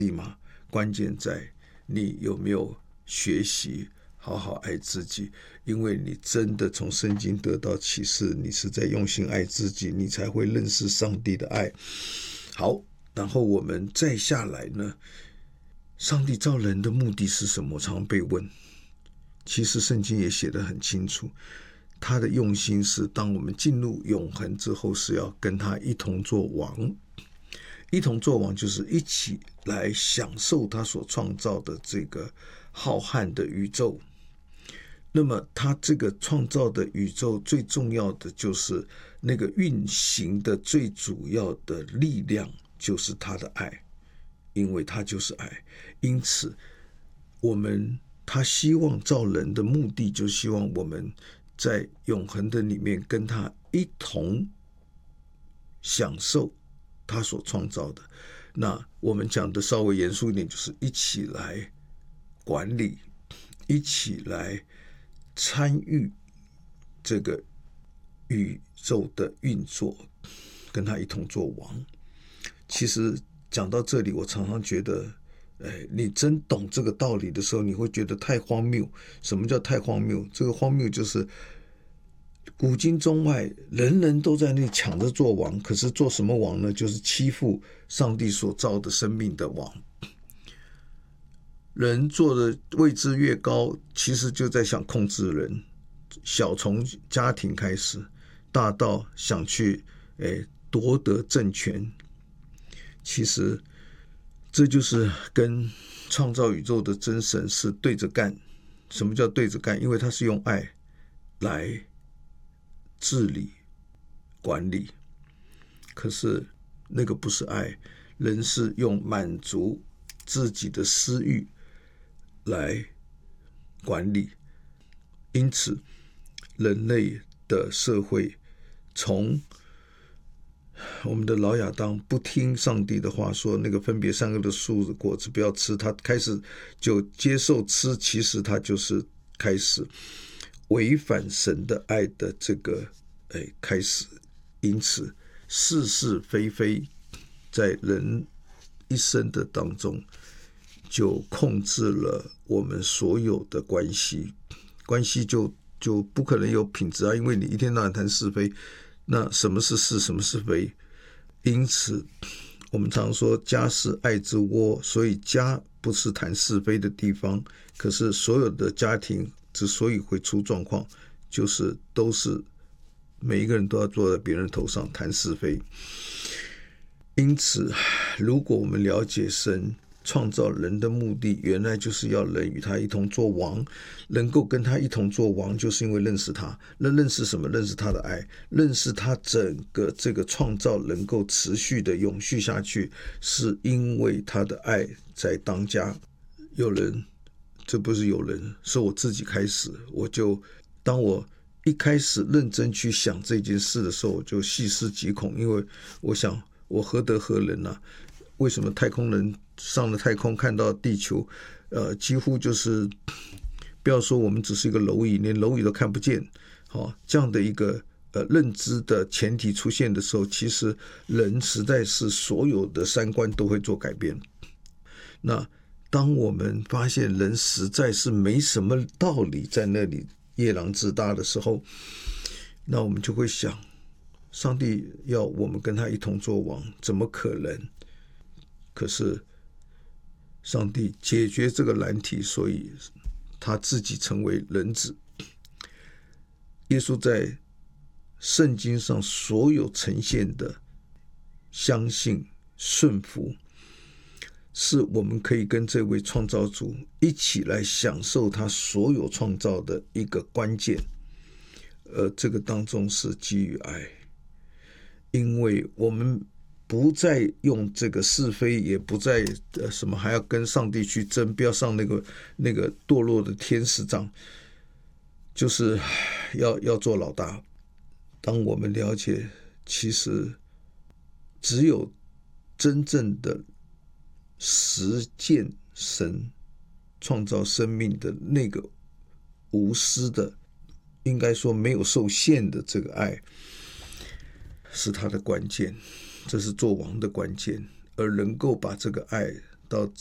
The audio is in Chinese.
关键在你有没有学习好好爱自己，因为你真的从圣经得到启示，你是在用心爱自己，你才会认识上帝的爱。好，然后我们再下来呢，上帝造人的目的是什么？常常被问，其实圣经也写得很清楚，他的用心是当我们进入永恒之后，是要跟他一同做王。一同做王就是一起来享受他所创造的这个浩瀚的宇宙。那么他这个创造的宇宙最重要的就是那个运行的最主要的力量就是他的爱，因为他就是爱。因此他希望造人的目的就希望我们在永恒的里面跟他一同享受他所创造的。那我们讲的稍微严肃一点，就是一起来管理，一起来参与这个宇宙的运作，跟他一同做王。其实讲到这里，我常常觉得你真懂这个道理的时候，你会觉得太荒谬。什么叫太荒谬？这个荒谬就是古今中外人人都在那里抢着做王，可是做什么王呢？就是欺负上帝所造的生命的王。人做的位置越高，其实就在想控制人，小从家庭开始，大到想去夺得政权。其实这就是跟创造宇宙的真神是对着干。什么叫对着干？因为他是用爱来治理管理，可是那个不是爱，人是用满足自己的私欲来管理。因此人类的社会从我们的老亚当不听上帝的话，说那个分别善恶的树的果子不要吃，他开始就接受吃，其实他就是开始违反神的爱的这个开始。因此是是非非在人一生的当中就控制了我们所有的关系，关系就不可能有品质啊，因为你一天到晚谈是非，那什么是是，什么是非？因此我们常说家是爱之窝，所以家不是谈是非的地方。可是所有的家庭之所以会出状况，就是都是每一个人都要坐在别人头上谈是非。因此如果我们了解神创造人的目的，原来就是要人与他一同做王，能够跟他一同做王，就是因为认识他。那认识什么？认识他的爱，认识他整个这个创造能够持续的永续下去，是因为他的爱在当家。这不是有人，是我自己开始。当我一开始认真去想这件事的时候，我就细思极恐，因为我想我何德何能啊？为什么太空人上了太空看到地球几乎就是不要说我们只是一个蝼蚁，连蝼蚁都看不见这样的一个认知的前提出现的时候，其实人实在是所有的三观都会做改变。那当我们发现人实在是没什么道理在那里夜郎自大的时候，那我们就会想，上帝要我们跟他一同做王，怎么可能？可是上帝解决这个难题，所以他自己成为人子。耶稣在圣经上所有呈现的相信顺服，是我们可以跟这位创造主一起来享受他所有创造的一个关键。这个当中是基于爱，因为我们不再用这个是非，也不再什么还要跟上帝去争，不要上那个堕落的天使长，就是要做老大。当我们了解，其实只有真正的实践神创造生命的那个无私的，应该说没有受限的这个爱，是他的关键，这是做王的关键。而能够把这个爱到